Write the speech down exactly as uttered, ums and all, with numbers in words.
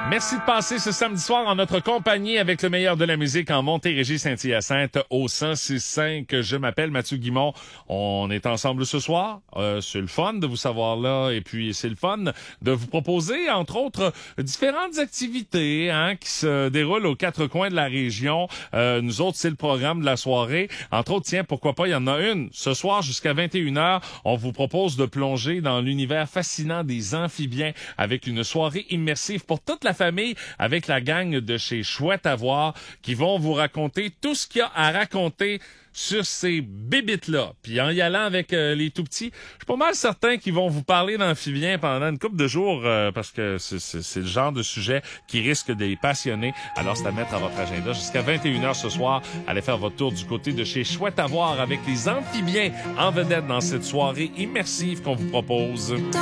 Merci de passer ce samedi soir en notre compagnie avec le meilleur de la musique en Montérégie-Saint-Hyacinthe au cent six cinq. Je m'appelle Mathieu Guimond. On est ensemble ce soir. Euh, c'est le fun de vous savoir là et puis c'est le fun de vous proposer, entre autres, différentes activités hein, qui se déroulent aux quatre coins de la région. Euh, nous autres, c'est le programme de la soirée. Entre autres, tiens, pourquoi pas, il y en a une. Ce soir, jusqu'à vingt et une heures, on vous propose de plonger dans l'univers fascinant des amphibiens avec une soirée immersive pour toute la famille avec la gang de chez Chouette à voir qui vont vous raconter tout ce qu'il y a à raconter sur ces bébites-là. Puis en y allant avec euh, les tout-petits, je suis pas mal certain qu'ils vont vous parler d'amphibiens pendant une couple de jours euh, parce que c'est, c'est, c'est le genre de sujet qui risque de les passionner. Alors c'est à mettre à votre agenda. Jusqu'à vingt et une heures ce soir, allez faire votre tour du côté de chez Chouette à voir avec les amphibiens en vedette dans cette soirée immersive qu'on vous propose.